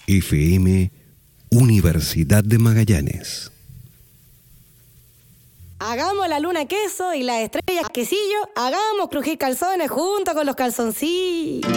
FM Universidad de Magallanes. Hagamos la luna queso y las estrellas quesillo. Hagamos crujir calzones junto con los calzoncillos.